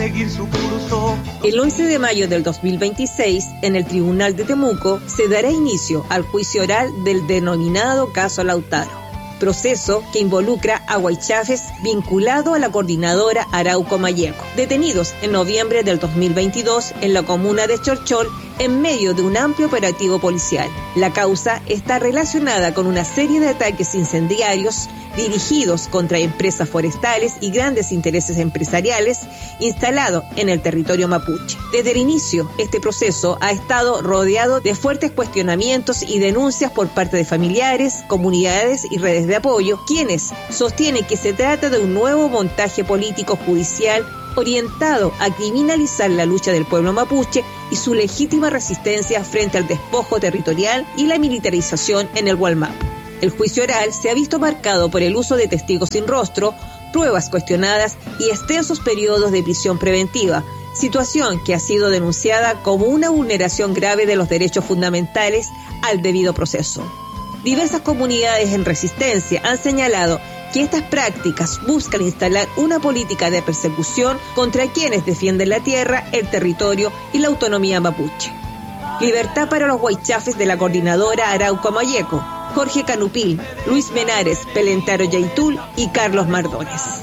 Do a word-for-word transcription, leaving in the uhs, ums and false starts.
seguir su curso. El once de mayo del dos mil veintiséis, en el Tribunal de Temuco, se dará inicio al juicio oral del denominado caso Lautaro, proceso que involucra a Guaychafes vinculado a la coordinadora Arauco Malleco, detenidos en noviembre del dos mil veintidós en la comuna de Chorchol en medio de un amplio operativo policial. La causa está relacionada con una serie de ataques incendiarios dirigidos contra empresas forestales y grandes intereses empresariales instalados en el territorio mapuche. Desde el inicio, este proceso ha estado rodeado de fuertes cuestionamientos y denuncias por parte de familiares, comunidades y redes de apoyo, quienes sostienen que se trata de un nuevo montaje político judicial orientado a criminalizar la lucha del pueblo mapuche y su legítima resistencia frente al despojo territorial y la militarización en el Gualmapu. El juicio oral se ha visto marcado por el uso de testigos sin rostro, pruebas cuestionadas y extensos periodos de prisión preventiva, situación que ha sido denunciada como una vulneración grave de los derechos fundamentales al debido proceso. Diversas comunidades en resistencia han señalado que estas prácticas buscan instalar una política de persecución contra quienes defienden la tierra, el territorio y la autonomía mapuche. Libertad para los guaychafes de la coordinadora Arauco Malleco, Jorge Canupil, Luis Menares, Pelentaro Yaitul y Carlos Mardones.